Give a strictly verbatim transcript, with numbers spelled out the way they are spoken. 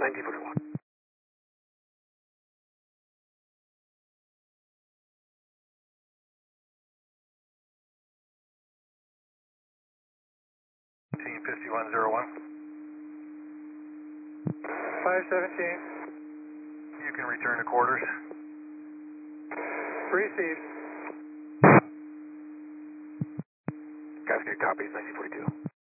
nineteen forty-one. Team fifty-one zero one. five seventeen. You can return to quarters. Received. Guys, good copies, nineteen forty-two.